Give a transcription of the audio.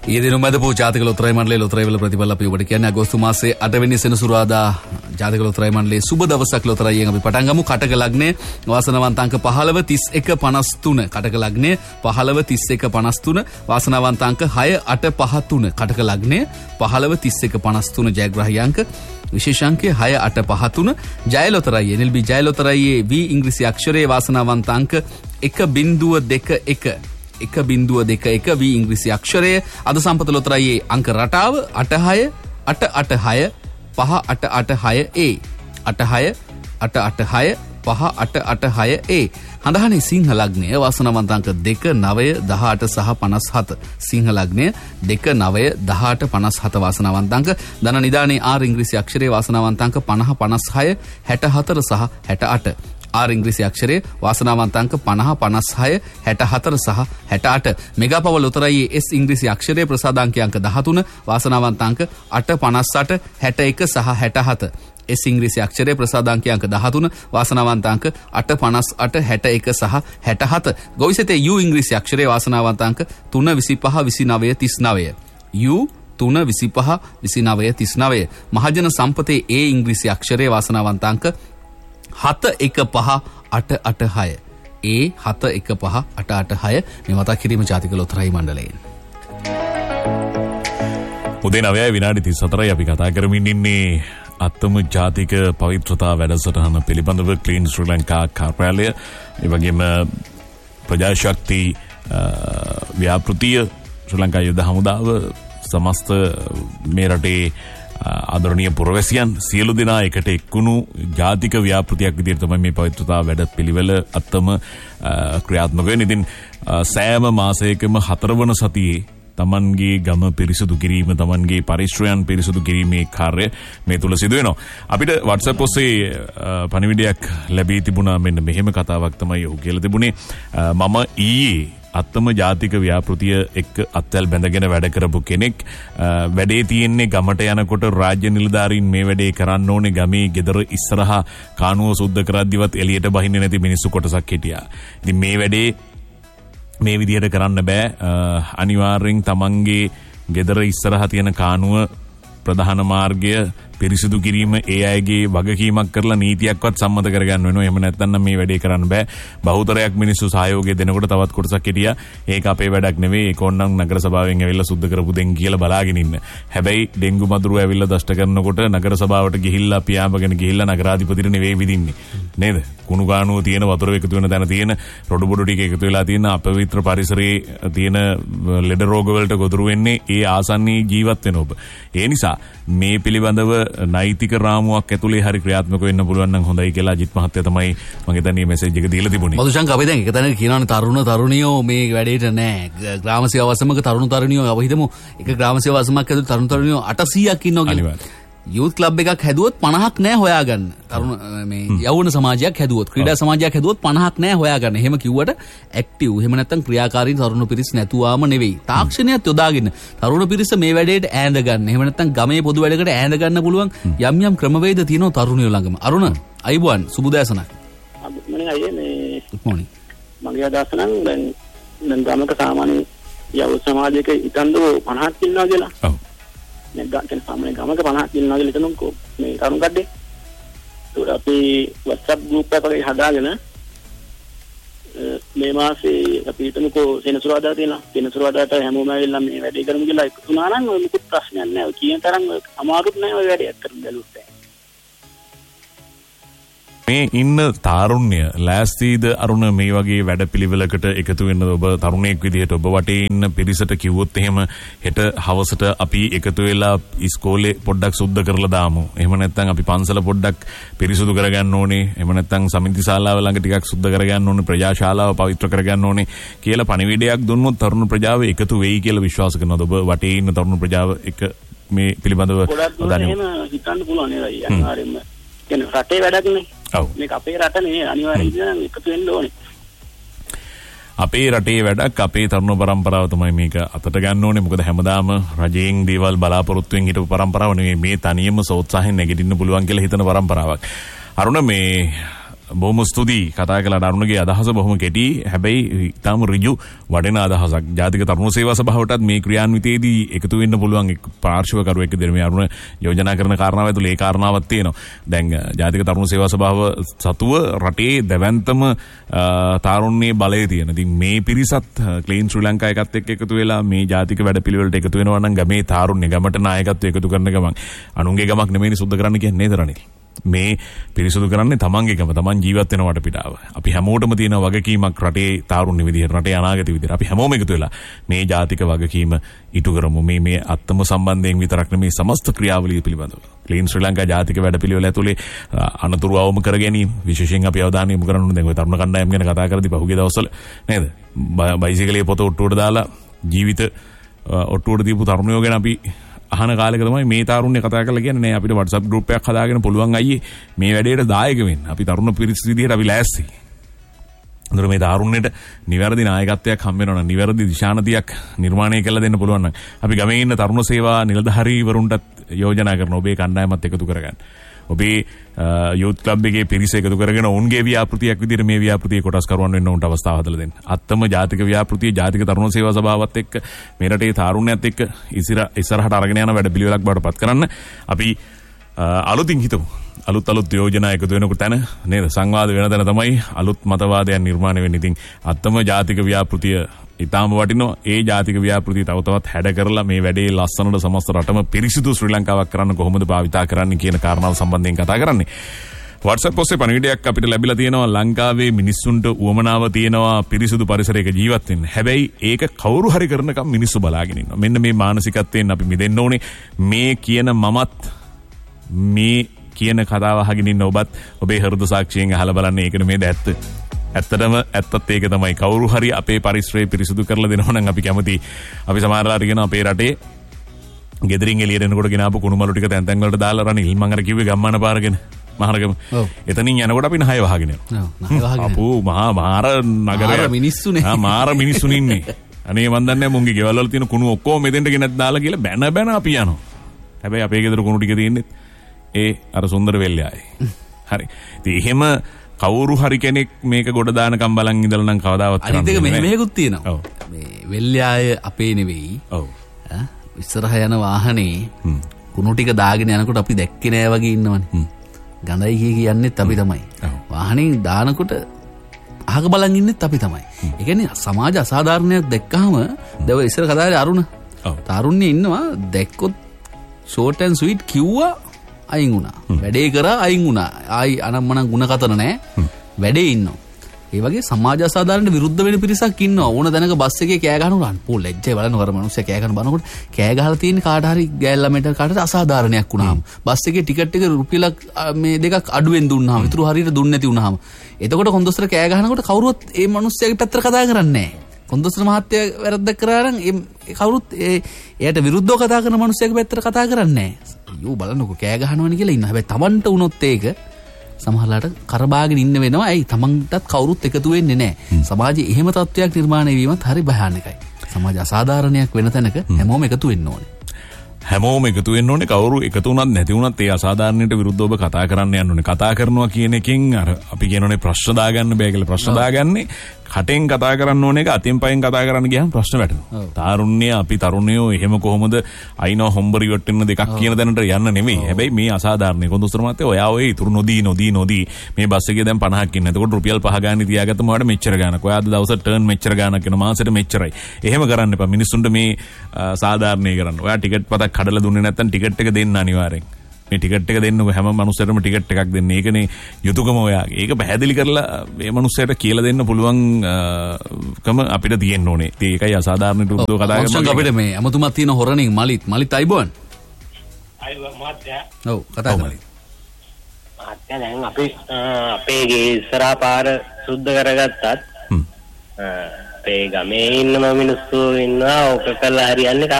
ඊයේ දින මැදපු ජාතික ලොතරැයි මණ්ඩලයේ ලොතරැයි වල ප්‍රතිඵල අපි ඔබට කියන්නේ අගෝස්තු මාසයේ 8 වෙනි සෙනසුරාදා ජාතික ලොතරැයි මණ්ඩලයේ සුබ දවසක් ලොතරැයියෙන් අපි පටන් ගමු. කටක ලග්නේ වාසනාවන්ත අංක 15 31 53 කටක ලග්නේ 15 31 53 වාසනාවන්ත අංක 6 8 5 3 කටක ලග්නේ 15 31 53 ජයග්‍රාහී අංක විශේෂාංකය 6 8 5 3 ජය ලොතරැයි NLB ජය ලොතරැයියේ V ඉංග්‍රීසි අක්ෂරයේ වාසනාවන්ත අංක 1.21 1.21 V ඉංග්‍රීසි අක්ෂරය. අද සම්පත ලොතරැයියේ අංක රටාව 86 886 586 86 886 586 හඳහනේ සිංහ ලග්නය වාසනාවන්ත අංක 2 9 18 සහ 57 සිංහ ලග්නය 2 9 18 57 වාසනාවන්ත අංක. ධන නිදානේ R ඉංග්‍රීසි අක්ෂරයේ වාසනාවන්ත අංක 50 56 64 සහ 68 R ඉංග්‍රීසි අක්ෂරයේ වාසනාවන්ත අංක 50 56 64 සහ 68 මෙගා පව ලොතරැයියේ S ඉංග්‍රීසි අක්ෂරයේ ප්‍රසාදාංක අංක 13 වාසනාවන්ත අංක 8 58 61 සහ 67 S ඉංග්‍රීසි අක්ෂරයේ ප්‍රසාදාංක අංක 13 වාසනාවන්ත අංක 8 58 61 සහ 67 ගොවිසෙතේ U ඉංග්‍රීසි අක්ෂරයේ වාසනාවන්ත අංක 3 25 29 39 U 3 25 29 39 මහජන සම්පතේ A ඉංග්‍රීසි අක්ෂරයේ වාසනාවන්ත අංක 715 886 මේ මතක් කිරීම ජාතික ලොතරැයි මණ්ඩලයෙන්. උදේ 9 විනාඩි 34යි අපි කතා කරමින් ඉන්නේ අත්තම ජාතික පවිත්‍රතා වැඩසටහන පිළිබඳව ක්ලීන් ශ්‍රී ලංකා කාර්යාලය ඒ වගේම ප්‍රජාශක්ති ව්‍යාපෘතිය ශ්‍රී ලංකා යුද හමුදාව සමස්ත මේ රටේ ආදරණීය පුරවැසියන් සියලු දෙනා එකට එක්වුණු ජාතික ව්‍යාපෘතියක් විදිහට තමයි මේ පවිත්‍රතා වැඩ පිළිවෙල අත්තම ක්‍රියාත්මක වෙන්නේ. ඉතින් සෑම මාසයකම 4 වන සතියේ තමන්ගේ ගම පිරිසුදු කිරීම තමන්ගේ පරිශ්‍රයන් පිරිසුදු කිරීමේ කාර්ය මේ තුල සිදු වෙනවා. අපිට WhatsApp ඔස්සේ පණිවිඩයක් ලැබී තිබුණා. මෙන්න මෙහෙම කතාවක් තමයි ඔහු කියලා තිබුණේ. මම ඊයේ අත්තම ජාතික ව්‍යාපෘතිය එක්ක අත්වැල් බැඳගෙන වැඩ කරපු කෙනෙක්. වැඩේ තියෙන්නේ ගමට යනකොට රාජ්‍ය නිලධාරීන් මේ වැඩේ කරන්න ඕනේ ගමේ ගෙදර ඉස්සරහා කානුව සුද්ධ කරද්දිවත් එළියට බහින්නේ නැති මිනිස්සු කොටසක් හිටියා. ඉතින් මේ වැඩේ මේ විදිහට කරන්න බෑ. අනිවාර්යෙන් තමන්ගේ ගෙදර ඉස්සරහා තියෙන කානුව ප්‍රධාන මාර්ගය පිරිසිදු කිරීම ඒ අයගේ වගකීමක් කරලා නීතියක්වත් සම්මත කරගන්න වෙනවා. එහෙම නැත්නම් මේ වැඩේ කරන්න බෑ. බහුතරයක් මිනිස්සු සහයෝගය දෙනකොට තවත් කොටසක් හිටියා. ඒක අපේ වැඩක් නෙවෙයි. ඒක ඕනනම් නගර සභාවෙන් ඇවිල්ලා සුද්ධ කරපු දෙන් කියලා බලාගෙන ඉන්න. හැබැයි ඩෙන්ගු මදුරුව ඇවිල්ලා දෂ්ට කරනකොට නගර සභාවට ගිහිල්ලා පියාඹගෙන ගිහිල්ලා නගරාධිපතිට නෙවෙයි විදින්නේ. නේද? කුණු ගානුව තියෙන වතුර එකතු වෙන තැන තියෙන රොඩු බොඩු ටික එකතු වෙලා තියෙන අපවිත්‍ර පරිසරයේ තියෙන ලෙඩ රෝග වලට ගොදුරු වෙන්නේ ඒ ආසන්නයේ ජීවත් වෙන ඔබ. ඒ නිසා මේ පිළිබඳව නෛතික රාමුවක් ඇතුලේ හරි ක්‍රියාත්මක වෙන්න පුළුවන් නම් හොඳයි කියලා අජිත් මහත්තයා තමයි මම හිතන්නේ මෙසේජ් එක දීලා තිබුණේ. මදුශංක අපි දැන් එක තැනක කියනවානේ තරුණියෝ මේ වැඩේට නෑ. ග්‍රාම සේවා වසමක තරුණියෝ අපි හිතමු එක ග්‍රාම සේවා වසමක් ඇතුළේ තරුණියෝ 800ක් ඉන්නවා කියලා. යූත් ක්ලබ් එකක් හැදුවොත් 50ක් නෑ හොයාගන්න. තරුණ මේ යෞවන සමාජයක් හැදුවොත් ක්‍රීඩා සමාජයක් හැදුවොත් 50ක් නෑ හොයාගන්න. එහෙම කිව්වට ඇක්ටිව් එහෙම නැත්නම් ක්‍රියාකාරී තරුණ පිරිස් නැතුවාම නෙවෙයි. තාක්ෂණයත් යොදාගෙන තරුණ පිරිස මේ වැඩේට ඈඳ ගන්න. එහෙම නැත්නම් ගමේ පොදු වැඩකට ඈඳ ගන්න පුළුවන් යම් ක්‍රමවේද තියෙනවා තරුණියෝ ළඟම. අරුණ අයිබුවන් සුබදෑසනක්. මම අයියේ මේ good morning. මගේ අදහස නම් දැන් ගමක සාමාන්‍ය යෞවන සමාජයක ඉතන්දෝ 50ක් ඉන්නවා කියලා. ඔව්. දැන් සාමාන්‍ය ගමක 50ක් ඉන්නවා කියලා හිතමුකෝ මේ තරුණ කඩේ. ඒක අපි WhatsApp group එකක් වගේ හදාගෙන මේ මාසේ අපි හිතමුකෝ සෙනසුරාදා තියෙනවා. සෙනසුරාදාට හැමෝම ඇවිල්ලා මේ වැඩේ කරමු කියලා එකතු වුණා නම් ඔය මුකුත් ප්‍රශ්නයක් නැහැ. ඔය කියන තරම් අමාරුත් නැහැ ඔය වැඩේ අත්තරම බැලුවොත්. මේ ඉන්න තාරුණ්‍ය ලෑස්තිද අරුණ මේ වගේ වැඩපිළිවෙලකට එකතු වෙන්න? ඔබ තරුණයෙක් විදිහට ඔබ වටේ ඉන්න පිරිසට කිව්වොත් එහෙම හෙට හවසට අපි එකතු වෙලා ඉස්කෝලේ පොඩ්ඩක් සුද්ධ කරලා දාමු. එහෙම නැත්නම් අපි පන්සල පොඩ්ඩක් පිරිසුදු කරගන්න ඕනේ. එහෙම නැත්නම් සමිති ශාලාව ළඟ ටිකක් සුද්ධ කරගන්න ඕනේ. ප්‍රජා ශාලාව පවිත්‍ර කරගන්න ඕනේ කියලා පණිවිඩයක් දුන්නොත් තරුණ ප්‍රජාව එකතු වෙයි කියලා විශ්වාස කරනවද? ඔබ වටේ ඉන්න තරුණ ප්‍රජාව එක මේ පිළිබඳව එහෙම හිතන්න පුළුවන් නේද? අනිවාර්යෙන්ම කියන්නේ රටේ වැඩක්නේ. ඔව්. මේක අපේ රට නේ අනිවාර්යයෙන් එකතු වෙන්න ඕනේ. අපේ රටේ වැඩක් අපේ තරුණ පරම්පරාව තමයි මේක අතට ගන්න ඕනේ. මොකද හැමදාම රජයෙන් දේවල් බලාපොරොත්තුෙන් හිටපු පරම්පරාව නෙවෙයි මේ තනියම සෝත්සාහයෙන් නැගිටින්න පුළුවන් කියලා හිතන පරම්පරාවක්. අරුණ මේ බොහොම ස්තුතියි කතා කළාට අරුණගේ අදහස බොහොම කෙටි හැබැයි ඊටම ඍජු වටින අදහසක්. ජාතික තරුණ සේවා සභාවටත් මේ ක්‍රියාන්විතයේදී එකතු වෙන්න පුළුවන් එක් පාර්ශවකරුවෙක් විදිහට මේ අරුණ යෝජනා කරන කාරණාව ඇතුළේ ඒ කාරණාවක් තියෙනවා. දැන් ජාතික තරුණ සේවා සභාව සතුව රටේ දැවැන්තම තාරුණ්‍යයේ බලය තියෙන. ඉතින් මේ පිරිසත් ක්ලීන් ශ්‍රී ලංකා එකත් එක්ක එකතු වෙලා මේ ජාතික වැඩපිළිවෙලට එකතු වෙනවා නම් ගමේ තාරුණ්‍ය ගමට නායකත්වය එකතු කරන ගමන් අනුන්ගේ ගමක් නෙමෙයි සුද්ධ කරන්න කියන්නේ නේද රනිල්? මේ පිරිසුදු කරන්නේ තමන්ගේ ගම තමන් ජීවත් වෙන වටපිටාව. අපි හැමෝටම තියෙන වගකීමක් රටේ තාරුණ්‍ය විදිහට රටේ අනාගත විදිහට අපි හැමෝම එකතු වෙලා මේ ජාතික වගකීම ඉටු කරමු. මේ අත්තම සම්බන්ධයෙන් විතරක් නෙමෙයි සමස්ත ක්‍රියාවලිය පිළිබඳව. ක්ලීන් ශ්‍රී ලංකා ජාතික වැඩපිළිවෙල ඇතුලේ අනතුරු අවම කර ගැනීම විශේෂයෙන් අපි අවධානය යොමු කරන්න ඕනේ. දැන් ඔය තරුණ කණ්ඩායම් ගැන කතා කරද්දී පහුගිය දවස්වල නේද? බයිසිකලයේ පොත ඔට්ටුවට දාලා ජීවිත ඔට්ටුවට දීපු තරුණයෝ ගැන අපි අහන කාලෙක තමයි මේ තාරුණ්‍ය කතා කරලා කියන්නේ නේ අපිට WhatsApp group එකක් හදාගෙන පුළුවන් අයියේ මේ වැඩේට දායක වෙන්න. අපි තරුණ පිරිස විදිහට අපි ලෑස්ති. අnder මේ තාරුණ්‍යට නිවැරදි නායකත්වයක් හම්බ වෙනවා නම් නිවැරදි දිශානතියක් නිර්මාණය කළ දෙන්න පුළුවන් නම් අපි ගමේ ඉන්න තරුණ සේවා නිලධාරීවරුන්ටත් යෝජනා කරන ඔබේ කණ්ඩායමත් එකතු කරගන්න. ඔබේ යූත් ක්ලබ් එකේ පිරිස එකතු කරගෙන ඔවුන්ගේ ව්‍යාපෘතියක් විදිහට මේ ව්‍යාපෘතියේ කොටස්කරුවන් වෙන්න උන්ට අවස්ථාව හදලා දෙන්න. අත්තම ජාතික ව්‍යාපෘතිය ජාතික තරුණ සේවා සභාවත් එක්ක මේ රටේ තාරුණ්‍යයත් එක්ක ඉස්සරහට අරගෙන යන වැඩපිළිවෙලක් බවට පත් කරන්න අපි අලුතින් හිතමු. අලුත් යෝජනා එකතු වෙනකොට තැන නේද සංවාද වෙන තැන තමයි අලුත් මතවාදයන් නිර්මාණය වෙන්නේ. ඉතින් අත්තම ජාතික ව්‍යාපෘතිය ඊටාම වටිනවා. ඒ ජාතික ව්‍යාපෘතිය තව තවත් හැඩ කරලා මේ වැඩේ ලස්සනට සමස්ත රටම පිරිසිදු ශ්‍රී ලංකාවක් කරන්න කොහොමද භාවිතා කරන්නේ කියන කාරණාව සම්බන්ධයෙන් කතා කරන්නේ. WhatsApp ඔස්සේ පණිවිඩයක් අපිට ලැබිලා තියෙනවා. ලංකාවේ මිනිස්සුන්ට උවමනාව තියෙනවා පිරිසිදු පරිසරයක ජීවත් වෙන්න. හැබැයි ඒක කවුරු හරි කරනකම් මිනිස්සු බලාගෙන ඉන්නවා. මෙන්න මේ මානසිකත්වයෙන් අපි මිදෙන්න ඕනේ. මේ කියන මමත් මේ කියන කතාව අහගෙන ඉන්න ඔබත් ඔබේ හෘද සාක්ෂියෙන් අහලා බලන්න. ඒක නෙමෙයිද ඇත්ත? ඇත්තටම ඇත්තත් ඒක තමයි. කවුරු හරි අපේ පරිසරය පිරිසිදු කරලා දෙනවා නම් අපි කැමති. අපි සමහරලාට කියන අපේ රටේ ගෙදරින් එළියට එනකොට ගෙනාපු කුණුමලු ටික තැන් තැන් වලට දාලා රනිල් මම අර කිව්වේ ගම්මාන පාරගෙන මහරගම. එතනින් යනකොට අපි නහය වහගෙන යනවා. අපෝ මාර නගරේ මිනිස්සුනේ. මාර මිනිස්සුන් ඉන්නේ. අනේ මන් දන්නේ මුන්ගේ ගෙවල් වල තියෙන කුණු ඔක්කොම මෙතෙන්ට ගෙනත් දාලා කියලා බැන අපි යනවා. හැබැයි අපේ ගෙදර කුණු ටික තියෙන්නේ ඒ අර සුන්දර වෙල්යායි. හරි. ඉතින් එහෙම කවුරු හරි කෙනෙක් මේක ගොඩ දානකම් බලන් ඉඳලා නම් කවදාවත් කරන්නේ නැහැ. අනිත් එක මෙහෙකුත් තියෙනවා. මේ වෙල්යාය අපේ නෙවෙයි. ඔව්. ඉස්සරහ යන වාහනේ කුණු ටික දාගෙන යනකොට අපි දැක්කේ නෑ වගේ ඉන්නවනේ. ගඳයි කියන්නේත් අපි තමයි. වාහනේ දානකොට අහක බලන් ඉන්නෙත් අපි තමයි. ඒ කියන්නේ සමාජ අසාධාරණයක් දැක්කහම දව ඉස්සර කතාවේ අරුණ. තාරුණ්‍ය ඉන්නවා දැක්කොත් ෂෝට් ඇන්ඩ් ස්වීට් කිව්වා අයින් වුණා. වැඩේ කරා අයින් වුණා. ආයි අනම්මනම් ಗುಣ කතන නැහැ. වැඩේ ඉන්නවා. ඒ වගේ සමාජ අසාධාරණට විරුද්ධ වෙන පිරිසක් ඉන්නවා. ඕන දැනක බස් එකේ කෑ ගහනවා. පොල් ලැජ්ජයි බලන්න වර මිනිස්සු කෑ ගහන බලනකොට කෑ ගහලා තියෙන කාට හරි ගෑල් ළමයට කාටද අසාධාරණයක් වුණාම බස් එකේ ටිකට් එක රුපියලක් මේ දෙකක් අඩුවෙන් දුන්නාම විතර හරියට දුන්නේ නැති වුණාම එතකොට කොන්දොස්තර කෑ ගහනකොට කවුරුවත් ඒ මිනිස්සයාගේ පැත්තට කතා කරන්නේ නැහැ. කොන්දොස්තර මහත්තයා වැරද්දක් කරා නම් ඒ කවුරුත් එයාට විරුද්ධව කතා කරන මිනිස්සයාගේ පැත්තට කතා කරන්නේ නැහැ. අයියෝ බලන්නකෝ කෑ ගහනවනේ කියලා ඉන්න. හැබැයි Tamanට වුණොත් ඒක සමහරලාට කරබාගෙන ඉන්න වෙනවා. ඇයි Tamanටත් කවුරුත් එකතු වෙන්නේ නැහැ. සමාජයේ එහෙම තත්ත්වයක් නිර්මාණය වීමත් හරි භයානකයි. සමාජ අසාධාරණයක් වෙන තැනක හැමෝම එකතු වෙන්න ඕනේ. හැමෝම එකතු වෙන්න ඕනේ. කවුරු එකතු වුණත් නැති වුණත් ඒ අසාධාරණයට විරුද්ධව කතා කරන්න යන්න ඕනේ. කතා කරනවා කියන එකෙන් අර අපි කියනෝනේ ප්‍රශ්න දාගන්න බෑ කියලා. ප්‍රශ්න දාගන්නේ කටෙන් කතා කරන්න ඕනේ. එක අතින් පයෙන් කතා කරන්න ගියාම ප්‍රශ්න වැටෙනවා. තාරුණ්‍ය අපි තරුණයෝ එහෙම කොහොමද අයිනෝ හොම්බරි වට්ටින්න දෙකක් කියන දැනට යන්න නෙමෙයි. හැබැයි මේ අසාධාරණයි. කොන්දොස්තර මහත්තයා ඔයා ඔය ඉතුරු නොදී මේ බස් එකේ දැන් 50ක් ඉන්න. එතකොට රුපියල් 5 ගානේ තියාගත්තම ඔයාලට මෙච්චර ගානක්. ඔයාද දවසට ටර්න් මෙච්චර ගානක් වෙන මාසෙට මෙච්චරයි. එහෙම කරන්න එපා. මිනිස්සුන්ට මේ සාධාරණේ කරන්න. ඔයා ටිකට් පතක් කඩලා දුන්නේ නැත්නම් ටිකට් එක දෙන්න අනිවාර්යෙන්. මේ ටිකට් එක දෙන්නකො හැම මනුස්සයටම ටිකට් එකක් දෙන්න. ඒකනේ යුතුයකම ඔයාගේ. ඒක පැහැදිලි කරලා මේ මනුස්සයට කියලා දෙන්න පුළුවන්කම අපිට තියෙන්න ඕනේ. ඒකයි අසාධාරණ රුද්දෝ කතා කරන්නේ. අපිට මේ අමතුමක් තියෙන හොරණින් මලිත් අයිබෝන්. අයිබෝන් මහත්තයා. ඔව් කතා කරමු. මහත්තයා දැන් අපි අපේ ගේ ඉස්සරහා පාර සුද්ධ කරගත්තත් අපේ ගමේ ඉන්නම මිනිස්සු ඉන්නවා ඕක කරලා හරියන්නේ